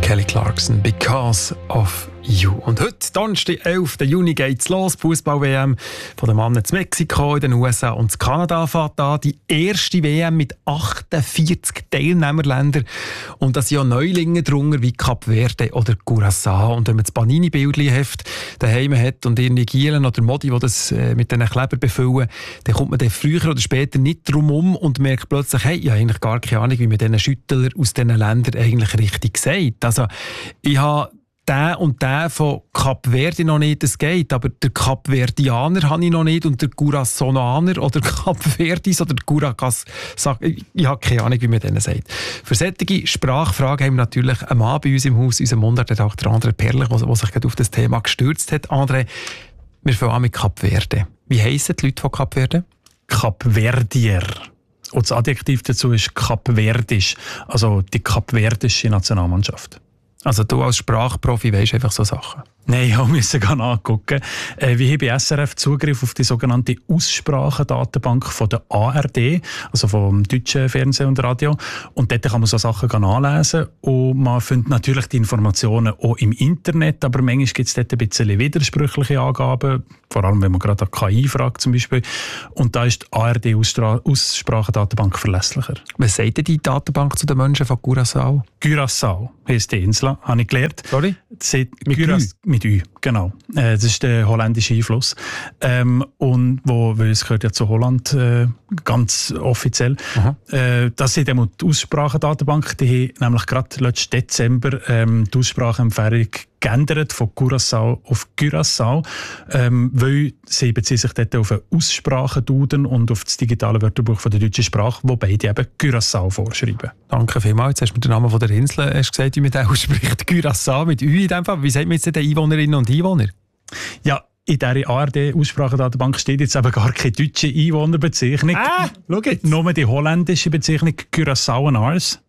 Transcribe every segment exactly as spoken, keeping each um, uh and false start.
Kelly Clarkson, Because of You. Und heute, Donnerstag, elften Juni, geht es los. Fußball-W M von den Mannen in Mexiko, in den U S A und in Kanada fährt an. Die erste W M mit achtundvierzig Teilnehmerländern. Und da sind ja Neulinge drunter wie Kap Verde oder Curaçao. Und wenn man das Panini-Bildchen-Heft daheim hat und irgendwie Gielen oder Modi, die das äh, mit diesen Kleber befüllen, dann kommt man dann früher oder später nicht drum um und merkt plötzlich, hey, ich habe eigentlich gar keine Ahnung, wie man diesen Schüttler aus diesen Ländern eigentlich richtig sagt. Also, ich habe der und der von Kap Verde noch nicht, das geht, aber der Kapverdianer habe ich noch nicht und der Curaçaoaner oder Kapverdis oder Curaçao, ich, ich habe keine Ahnung, wie man denen sagt. Für solche Sprachfragen haben wir natürlich einen Mann bei uns im Haus, unseren Mundart-Redakteur André Perlich, der sich gerade auf das Thema gestürzt hat. André, wir fangen an mit Kap Verde. Wie heissen die Leute von Kap Verde? Kapverdier. Und das Adjektiv dazu ist kapverdisch, also die kapverdische Nationalmannschaft. Also du als Sprachprofi weisst einfach so Sachen? Nein, ich musste gerne angucken. Äh, wir haben bei S R F Zugriff auf die sogenannte Aussprachendatenbank von der A R D, also vom deutschen Fernsehen und Radio. Und dort kann man so Sachen nachlesen. Und man findet natürlich die Informationen auch im Internet, aber manchmal gibt es dort ein bisschen widersprüchliche Angaben, vor allem wenn man gerade an K I fragt zum Beispiel. Und da ist die A R D-Aussprachendatenbank verlässlicher. Was sagt denn die Datenbank zu den Menschen von Curaçao? Curaçao heisst die Insel, habe ich gelernt. Sorry? Mit Ü. Mit Ü, genau. Äh, das ist der holländische Einfluss. Ähm, und wo, weil es gehört ja zu Holland äh, ganz offiziell. Äh, das ist eben die Aussprachendatenbank. Die haben nämlich gerade letzten Dezember ähm, die Ausspracheempfehlung geändert von Curaçao auf Curaçao, ähm, weil sie beziehen sich dort auf einen Aussprachenduden und auf das digitale Wörterbuch von der deutschen Sprache, wo beide eben Curaçao vorschreiben. Danke vielmals. Jetzt hast du mir den Namen von der Insel hast gesagt, wie man den ausspricht. Curaçao mit Ü in dem Fall. Wie sagt man jetzt den Einwohnerinnen und Einwohner? Ja, in dieser A R D-Aussprachendatenbank steht jetzt aber gar keine deutsche Einwohnerbezeichnung. Ah, schau jetzt. Nur die holländische Bezeichnung Curaçaoenars.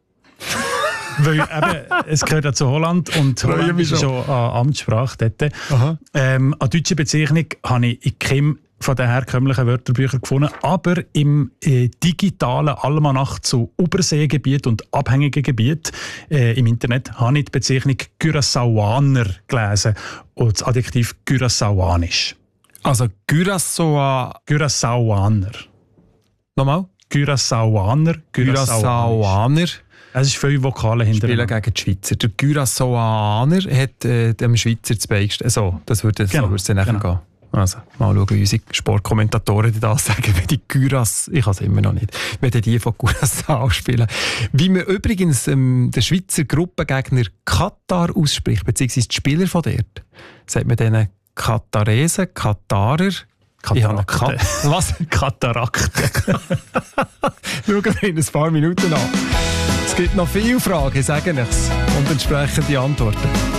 Weil eben, es gehört ja zu Holland und Holland ist schon eine Amtssprache dort. Ähm, eine deutsche Bezeichnung habe ich in keinem von den herkömmlichen Wörterbüchern gefunden, aber im äh, digitalen Almanach zu Überseegebiet und abhängigen Gebiet äh, im Internet habe ich die Bezeichnung Curaçaoaner gelesen und das Adjektiv Curaçaoanisch. Also Curaçao... Curaçaoaner. Nochmal? Curaçaoaner. Curaçaoaner. Es ist viele Vokale hinterher. Spielen gegen die Schweizer. Der Curaçaoaner hat äh, dem Schweizer das Beigestellt. So, das würde genau, so dann genau. gehen. Also, mal schauen, wie unsere Sportkommentatoren das sagen, wenn die Curaçao, ich kann es immer noch nicht, wenn die von Curaçao spielen. Wie man übrigens ähm, den Schweizer Gruppengegner Katar ausspricht, beziehungsweise die Spieler von dort, sagt man denen Kataresen, Katarer, ich habe eine Kat Was? Katarakte. Schauen wir in ein paar Minuten an. Es gibt noch viele Fragen, sagen ich's, und entsprechende Antworten.